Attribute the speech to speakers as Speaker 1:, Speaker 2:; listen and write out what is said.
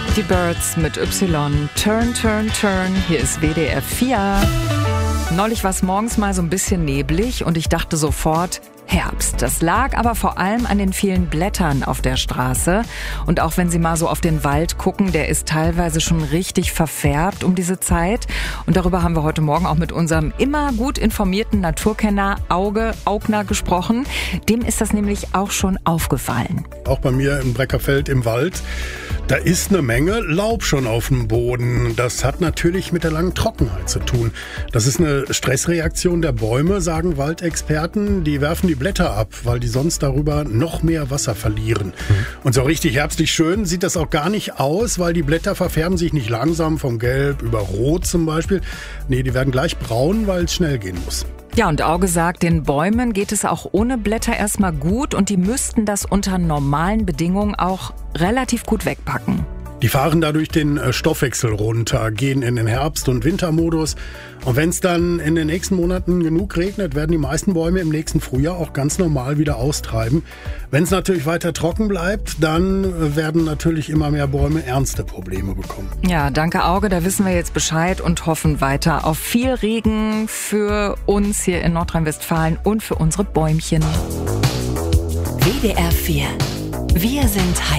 Speaker 1: Die Birds mit Y. Turn, turn, turn. Hier ist WDR 4. Neulich war es morgens mal so ein bisschen neblig und ich dachte sofort, Herbst. Das lag aber vor allem an den vielen Blättern auf der Straße. Und auch wenn Sie mal so auf den Wald gucken, der ist teilweise schon richtig verfärbt um diese Zeit. Und darüber haben wir heute Morgen auch mit unserem immer gut informierten Naturkenner Auge Augner gesprochen. Dem ist das nämlich auch schon aufgefallen.
Speaker 2: Auch bei mir im Breckerfeld im Wald, da ist eine Menge Laub schon auf dem Boden. Das hat natürlich mit der langen Trockenheit zu tun. Das ist eine Stressreaktion der Bäume, sagen Waldexperten. Die werfen die Blätter ab, weil die sonst darüber noch mehr Wasser verlieren. Und so richtig herbstlich schön sieht das auch gar nicht aus, weil die Blätter verfärben sich nicht langsam vom Gelb über Rot zum Beispiel. Nee, die werden gleich braun, weil es schnell gehen muss.
Speaker 1: Ja, und Auge sagt, den Bäumen geht es auch ohne Blätter erstmal gut und die müssten das unter normalen Bedingungen auch relativ gut wegpacken.
Speaker 2: Die fahren dadurch den Stoffwechsel runter, gehen in den Herbst- und Wintermodus. Und wenn es dann in den nächsten Monaten genug regnet, werden die meisten Bäume im nächsten Frühjahr auch ganz normal wieder austreiben. Wenn es natürlich weiter trocken bleibt, dann werden natürlich immer mehr Bäume ernste Probleme bekommen.
Speaker 1: Ja, danke Auge, da wissen wir jetzt Bescheid und hoffen weiter auf viel Regen für uns hier in Nordrhein-Westfalen und für unsere Bäumchen.
Speaker 3: WDR 4. Wir sind